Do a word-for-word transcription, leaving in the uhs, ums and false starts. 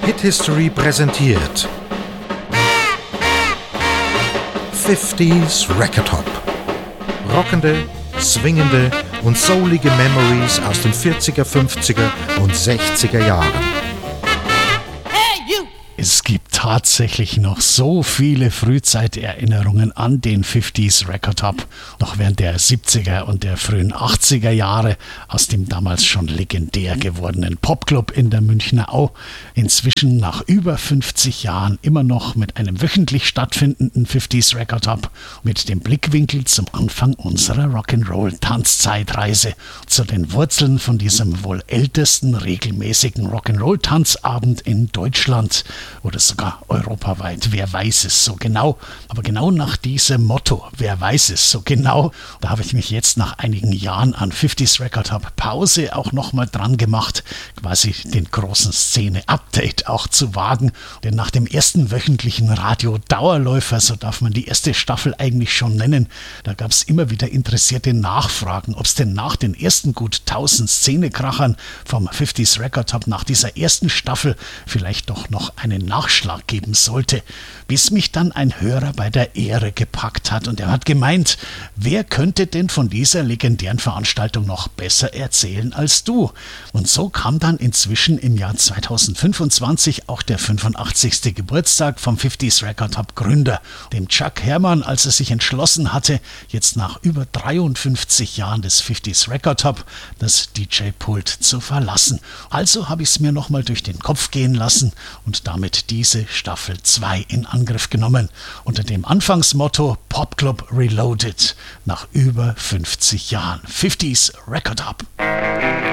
Hit History präsentiert fünfziger Record Hop. Rockende, swingende und soulige Memories aus den vierziger, fünfziger und sechziger Jahren. Es gibt tatsächlich noch so viele Frühzeiterinnerungen an den fünfziger Record Hop, noch während der siebziger und der frühen achtziger Jahre aus dem damals schon legendär gewordenen Popclub in der Münchner Au, inzwischen nach über fünfzig Jahren immer noch mit einem wöchentlich stattfindenden fünfziger Record Hop mit dem Blickwinkel zum Anfang unserer Rock'n'Roll-Tanzzeitreise zu den Wurzeln von diesem wohl ältesten regelmäßigen Rock'n'Roll-Tanzabend in Deutschland oder sogar europaweit, wer weiß es so genau. Aber genau nach diesem Motto, wer weiß es so genau, da habe ich mich jetzt nach einigen Jahren an fünfziger Record Hop Pause auch nochmal dran gemacht, quasi den großen Szene-Update auch zu wagen. Denn nach dem ersten wöchentlichen Radio-Dauerläufer, so darf man die erste Staffel eigentlich schon nennen, da gab es immer wieder interessierte Nachfragen, ob es denn nach den ersten gut tausend Szenekrachern vom fünfziger Record Hop nach dieser ersten Staffel vielleicht doch noch einen Nachschlag geben sollte, bis mich dann ein Hörer bei der Ehre gepackt hat und er hat gemeint, wer könnte denn von dieser legendären Veranstaltung noch besser erzählen als du? Und so kam dann inzwischen im Jahr zweitausendfünfundzwanzig auch der fünfundachtzigste Geburtstag vom fünfziger Record Hop Gründer, dem Chuck Herrmann, als er sich entschlossen hatte, jetzt nach über dreiundfünfzig Jahren des fünfziger Record Hop das D J-Pult zu verlassen. Also habe ich es mir nochmal durch den Kopf gehen lassen und damit diese Staffel zwei in Angriff genommen, unter dem Anfangsmotto Popclub Reloaded nach über fünfzig Jahren. fünfziger Record Hop.